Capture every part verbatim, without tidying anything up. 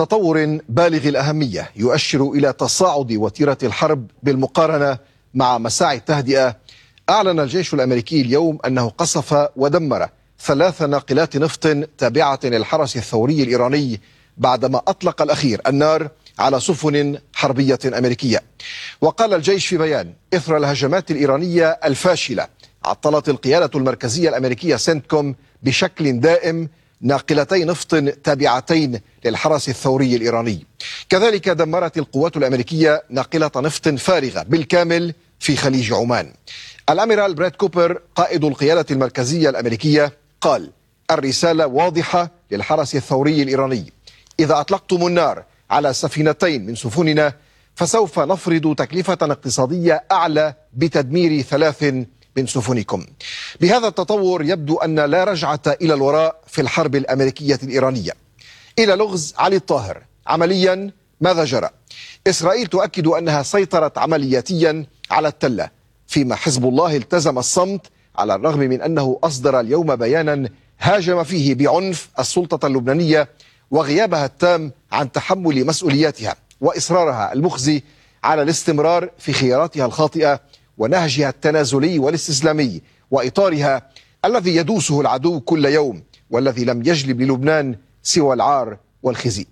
تطور بالغ الأهمية يؤشر إلى تصاعد وتيرة الحرب بالمقارنة مع مساعي التهدئة، أعلن الجيش الأمريكي اليوم أنه قصف ودمر ثلاث ناقلات نفط تابعة للحرس الثوري الإيراني بعدما أطلق الأخير النار على سفن حربية أمريكية. وقال الجيش في بيان: إثر الهجمات الإيرانية الفاشلة عطلت القيادة المركزية الأمريكية سنتكوم بشكل دائم ناقلتي نفط تابعتين للحرس الثوري الإيراني. كذلك دمرت القوات الأمريكية ناقلة نفط فارغة بالكامل في خليج عمان. الأميرال براد كوبر قائد القيادة المركزية الأمريكية قال: الرسالة واضحة للحرس الثوري الإيراني، إذا أطلقتم النار على سفينتين من سفننا فسوف نفرض تكلفة اقتصادية أعلى بتدمير ثلاث من سفنكم. بهذا التطور يبدو أن لا رجعة إلى الوراء في الحرب الأمريكية الإيرانية. إلى لغز علي الطاهر، عمليا ماذا جرى؟ إسرائيل تؤكد أنها سيطرت عملياتيا على التلة، فيما حزب الله التزم الصمت على الرغم من أنه أصدر اليوم بيانا هاجم فيه بعنف السلطة اللبنانية وغيابها التام عن تحمل مسؤولياتها وإصرارها المخزي على الاستمرار في خياراتها الخاطئة ونهجها التنازلي والاستسلامي وإطارها الذي يدوسه العدو كل يوم والذي لم يجلب للبنان سوى العار والخزي.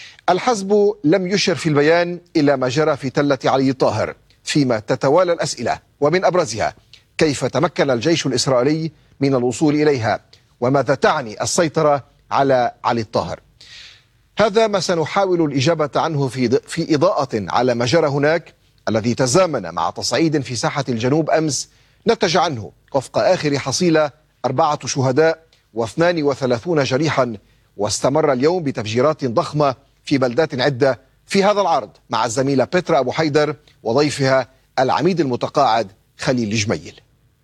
الحزب لم يشر في البيان إلى ما جرى في تلة علي الطاهر، فيما تتوالى الأسئلة ومن أبرزها: كيف تمكن الجيش الإسرائيلي من الوصول إليها؟ وماذا تعني السيطرة على علي الطاهر؟ هذا ما سنحاول الإجابة عنه في في إضاءة على ما جرى هناك، الذي تزامن مع تصعيد في ساحة الجنوب أمس نتج عنه وفق آخر حصيلة أربعة شهداء واثنان وثلاثون جريحا، واستمر اليوم بتفجيرات ضخمة في بلدات عدة. في هذا العرض مع الزميلة بترا أبو حيدر وضيفها العميد المتقاعد خليل جميل.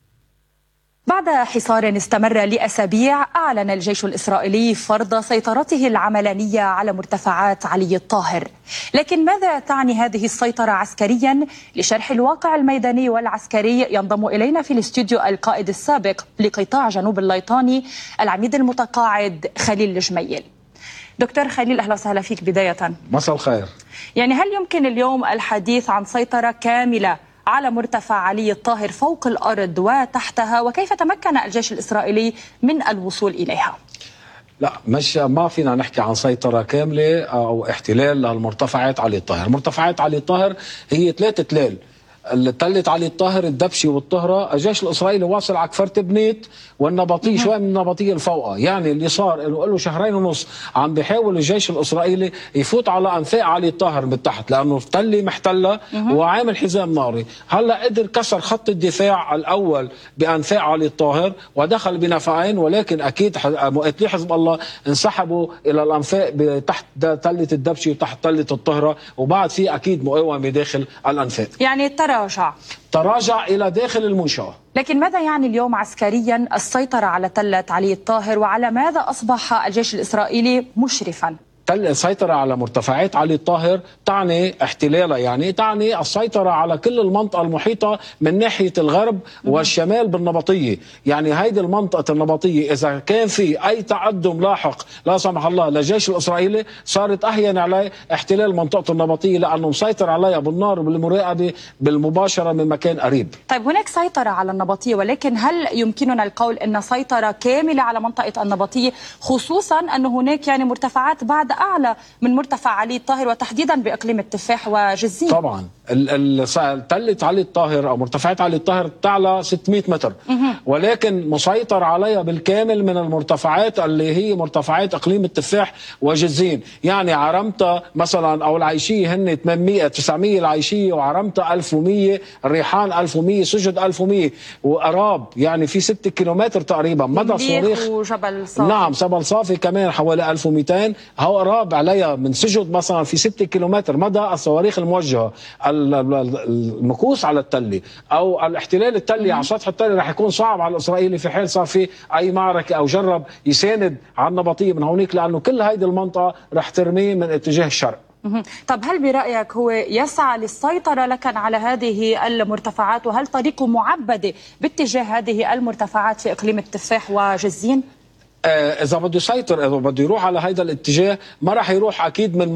بعد حصار استمر لأسابيع، أعلن الجيش الإسرائيلي فرض سيطرته العملانية على مرتفعات علي الطاهر. لكن ماذا تعني هذه السيطرة عسكريا؟ لشرح الواقع الميداني والعسكري ينضم إلينا في الاستوديو القائد السابق لقطاع جنوب الليطاني العميد المتقاعد خليل جميل. دكتور خليل، أهلا وسهلا فيك. بداية مساء الخير. يعني هل يمكن اليوم الحديث عن سيطرة كاملة على مرتفع علي الطاهر فوق الأرض وتحتها، وكيف تمكن الجيش الإسرائيلي من الوصول إليها؟ لا، مش ما فينا نحكي عن سيطرة كاملة أو احتلال للمرتفعات علي الطاهر. مرتفعات علي الطاهر هي ثلاثة تلال: تلة علي الطاهر، الدبشي والطهرة. الجيش الإسرائيلي واصل على كفر تبنيت والنبطية، شوي من النبطية الفوقة. يعني اللي صار له له شهرين ونص عم بيحاول الجيش الإسرائيلي يفوت على أنفاق علي الطاهر من تحت، لأنه التلة محتلة وعامل حزام ناري. هلا قدر كسر خط الدفاع الأول بأنفاق علي الطاهر ودخل بنفعين، ولكن أكيد مقاتلي حزب الله انسحبوا إلى الأنفاق تحت تلة الدبشي وتحت تلة الطهرة، وبعد في أكيد مقاومة داخل الأنفاق. يعني تراجع تراجع إلى داخل المنشأة. لكن ماذا يعني اليوم عسكريا السيطرة على تلة علي الطاهر، وعلى ماذا أصبح الجيش الإسرائيلي مشرفا؟ السيطرة على مرتفعات علي الطاهر تعني احتلالها، يعني تعني السيطرة على كل المنطقة المحيطة من ناحية الغرب والشمال بالنبطية. يعني هيدي المنطقة النبطية إذا كان في أي تقدم لاحق لا سمح الله للجيش الإسرائيلي صارت أهين عليه احتلال منطقة النبطية، لأنه مسيطر عليها بالنار وبالمراقبة بالمباشرة من مكان قريب. طيب، هناك سيطرة على النبطية، ولكن هل يمكننا القول أن سيطرة كاملة على منطقة النبطية، خصوصا أن هناك يعني مرتفعات بعد أعلى من مرتفع علي الطاهر وتحديدا بإقليم التفاح وجزين؟ طبعا تلة علي الطاهر أو مرتفعات علي الطاهر تعلى ستمئة متر، ولكن مسيطر عليها بالكامل من المرتفعات اللي هي مرتفعات إقليم التفاح وجزين. يعني عرمتة مثلا أو العيشية هن ثمانمئة تسعمئة، العيشية وعرمتة ألف ومئة، الريحان ألف ومئة، سجد ألف ومئة، وأراب يعني في ستة كيلومتر تقريبا مدى صواريخ. وجبل صافي. نعم، جبل صافي كمان حوالي ألف ومئتين. هو أراب عليها من سجد مثلا في ستة كيلومتر مدى الصواريخ الموجهة. المكوس على التلة او الاحتلال التلي على سطح التلة رح يكون صعب على الاسرائيلي في حال صار في اي معركه او جرب يساند على النبطيه من هونيك، لانه كل هيدي المنطقه رح ترميه من اتجاه الشرق. طب هل برأيك هو يسعى للسيطرة لكن على هذه المرتفعات، وهل طريقه معبدة باتجاه هذه المرتفعات في إقليم التفاح وجزين؟ إذا بده يسيطر، إذا بده يروح على هذا الاتجاه ما راح يروح أكيد من